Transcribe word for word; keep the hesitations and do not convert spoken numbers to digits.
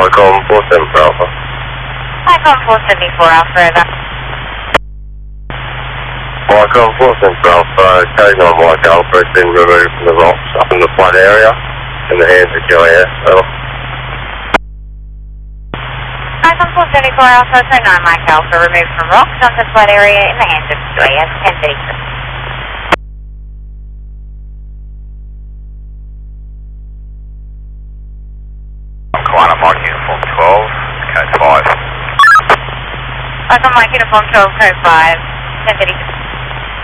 Micron four seven four Alpha. Micron four seven four Alpha, over. Micron four seven four Alpha, K nine Mike Alpha has been removed from the rocks up in the flood area in the hands of Q A S. Over. Micron four seven four Alpha, K nine Mike Alpha, removed from rocks onto the flood area in the hands of Q A S, ten thirty-six. Kiwana Mike Uniform twelve, code five. Micron Mike Uniform twelve, code five, ten thirty-six.